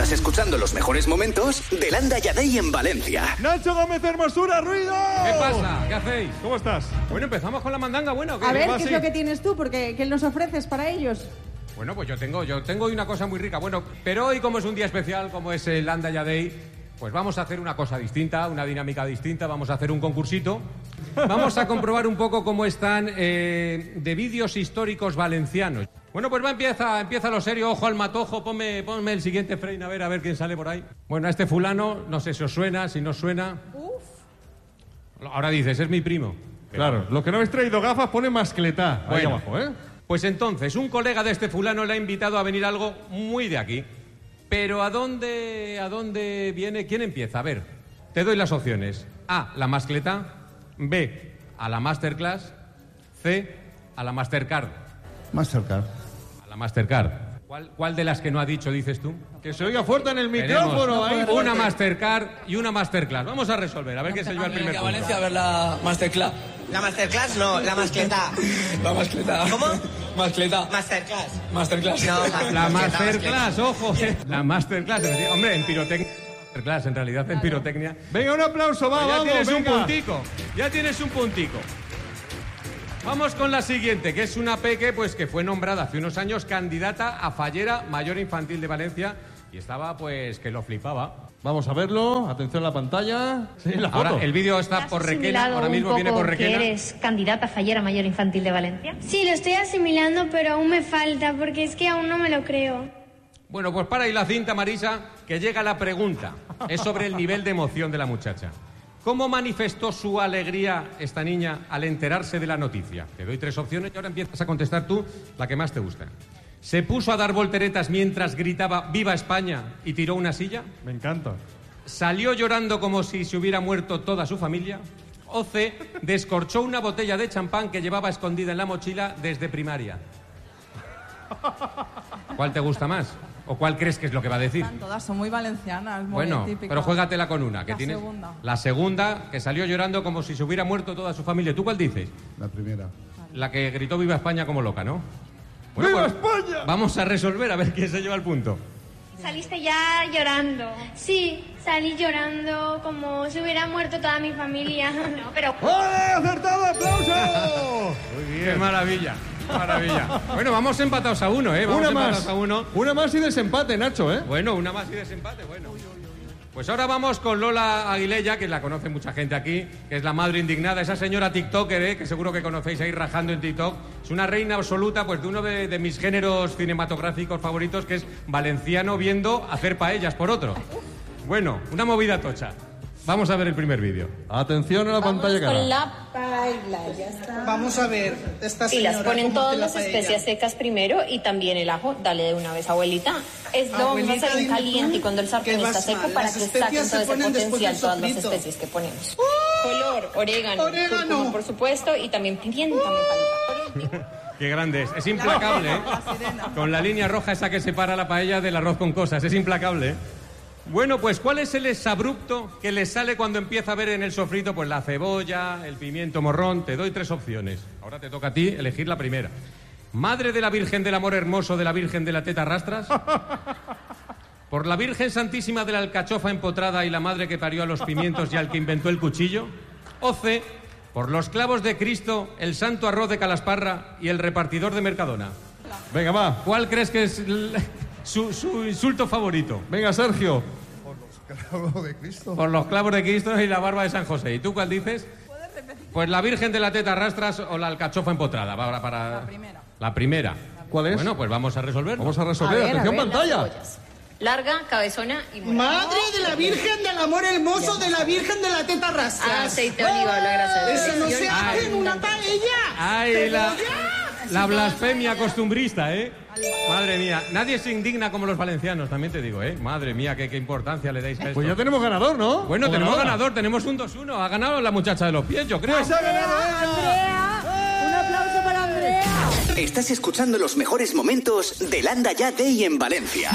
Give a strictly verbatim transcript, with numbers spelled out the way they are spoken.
Estás escuchando los mejores momentos de Landa y Adey en Valencia. Nacho Gómez Hermosura, ruido. ¿Qué pasa? ¿Qué hacéis? ¿Cómo estás? Bueno, empezamos con la mandanga, bueno. ¿qué? A ver, ¿Qué ¿qué es lo que tienes tú? Porque ¿qué nos ofreces para ellos? Bueno, pues yo tengo, yo tengo una cosa muy rica. Bueno, pero hoy, como es un día especial, como es el Landa y Adey, pues vamos a hacer una cosa distinta, una dinámica distinta. Vamos a hacer un concursito. Vamos a comprobar un poco cómo están eh, de vídeos históricos valencianos. Bueno, pues va, empieza, empieza lo serio. Ojo al matojo, ponme, ponme el siguiente frame, a ver, a ver quién sale por ahí. Bueno, a este fulano, no sé si os suena, si no os suena. Uf. Ahora dices, es mi primo. Claro, lo que no habéis traído gafas pone mascletá ahí Bueno, abajo, ¿eh? Pues entonces, un colega de este fulano le ha invitado a venir a algo muy de aquí. Pero ¿a dónde, a dónde viene? ¿Quién empieza? A ver, te doy las opciones. A, la mascletá. B, a la masterclass. C, a la Mastercard. Mastercard. A la Mastercard. ¿Cuál, ¿Cuál de las que no ha dicho dices tú? Que se oiga fuerte en el Tenemos micrófono. Ahí, una fuerte. Mastercard y una Masterclass. Vamos a resolver, a ver quién se lleva el primer a punto. Valencia a ver la Masterclass. La Masterclass no, la mascleta. La Mascleta. ¿Cómo? Mascleta. Masterclass. Masterclass. No, La mascleta, Masterclass, ojo. eh. La Masterclass. Hombre, en pirotecnia. Masterclass, en realidad, en pirotecnia. Venga, un aplauso, va, Pues ya vamos, tienes venga. un puntico. Ya tienes un puntico. Vamos con la siguiente, que es una peque pues, que fue nombrada hace unos años candidata a fallera mayor infantil de Valencia y estaba pues que lo flipaba. Vamos a verlo, atención a la pantalla. Sí, la foto. Ahora el vídeo está por Requena, ahora mismo viene por Requena. ¿Que eres candidata a fallera mayor infantil de Valencia? Sí, lo estoy asimilando, pero aún me falta, porque es que aún no me lo creo. Bueno, pues para ahí la cinta, Marisa, que llega la pregunta. Es sobre el nivel de emoción de la muchacha. ¿Cómo manifestó su alegría esta niña al enterarse de la noticia? Te doy tres opciones y ahora empiezas a contestar tú la que más te gusta. ¿Se puso a dar volteretas mientras gritaba ¡Viva España! y tiró una silla? Me encanta. ¿Salió llorando como si se hubiera muerto toda su familia? O C, descorchó una botella de champán que llevaba escondida en la mochila desde primaria. ¿Cuál te gusta más? ¿O cuál crees que es lo que va a decir? Todas son muy valencianas, muy Bueno, típicas. pero juégatela con una. Que La tienes segunda. La segunda, que salió llorando como si se hubiera muerto toda su familia. ¿Tú cuál dices? La primera. La que gritó ¡Viva España! Como loca, ¿no? ¡Viva pues, España! Vamos a resolver a ver quién se lleva el punto. Saliste ya llorando. Sí, salí llorando como si hubiera muerto toda mi familia. No, pero... ¡Ole! ¡Acertado! ¡Aplauso! Muy ¡Qué maravilla! Maravilla. Bueno, vamos empatados a uno, ¿eh? Vamos Una empatados más. a uno. Una más y desempate, Nacho, ¿eh? Bueno, una más y desempate, bueno. Pues ahora vamos con Lola Aguilella, que la conoce mucha gente aquí, que es la madre indignada, esa señora tiktoker, ¿eh? Que seguro que conocéis ahí rajando en TikTok. Es una reina absoluta pues de uno de, de mis géneros cinematográficos favoritos, que es valenciano viendo hacer paellas por otro. Bueno, una movida tocha. Vamos a ver el primer vídeo. Atención a la pantalla cara. Con la... Paella, ya está. Vamos a ver, esta Y señora... las ponen ¿cómo todas hace la las paella? especias secas primero y también el ajo. Dale de una vez, abuelita. Es lo vamos a Abuelita, hacer en dime caliente tú y cuando el sartén que está vas seco mal. para Las que especias saquen se todo ese ponen después potencial del todas las sofrito. especies que ponemos. Color, orégano, Orégano. cúrcuma, por supuesto, y también pimienta me falta. Qué grande es. Es implacable, ¿eh? Con la línea roja esa que separa la paella del arroz con cosas. Es implacable, ¿eh? Bueno, pues ¿cuál es el exabrupto que le sale cuando empieza a ver en el sofrito pues la cebolla, el pimiento morrón? Te doy tres opciones. Ahora te toca a ti elegir la primera. ¿Madre de la Virgen del Amor Hermoso de la Virgen de la Teta Rastras? ¿Por la Virgen Santísima de la Alcachofa Empotrada y la madre que parió a los pimientos y al que inventó el cuchillo? ¿O C, por los clavos de Cristo, el santo arroz de Calasparra y el repartidor de Mercadona? Venga, va. ¿Cuál crees que es l- su, su insulto favorito? Venga, Sergio. Clavos de Cristo. Por los clavos de Cristo y la barba de San José. ¿Y tú cuál dices? Pues la Virgen de la Teta Rastras o la Alcachofa Empotrada. Para, para... La primera. La primera. ¿Cuál es? Bueno, pues vamos a resolver. Vamos a resolver. A ver, Atención, a ver, pantalla. Larga, cabezona y morada. Madre de la Virgen del Amor Hermoso de la Virgen de la Teta Rastras. Aceite de oliva, la grasa de Eso no se Ay. hace en una paella. ¡Ay, la, ¡Cebolla! la blasfemia costumbrista, eh! Madre mía, nadie se indigna como los valencianos, también te digo, eh. Madre mía, qué, qué importancia le dais a esto. Pues ya tenemos ganador, ¿no? Bueno, ¿O tenemos ganadora? ganador, tenemos un dos uno. Ha ganado la muchacha de los pies, yo creo. Pues ha ganado ella. ¡Andrea! ¡Un aplauso para Andrea! Estás escuchando los mejores momentos de Landa y Adey en Valencia.